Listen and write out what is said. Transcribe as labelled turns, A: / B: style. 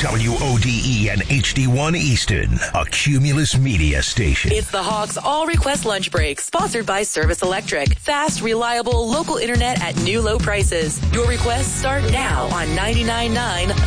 A: WODE and HD1 Easton, a Cumulus Media station.
B: It's the Hawks All Request Lunch Break, sponsored by Service Electric. Fast, reliable, local internet at new low prices. Your requests start now on 99.9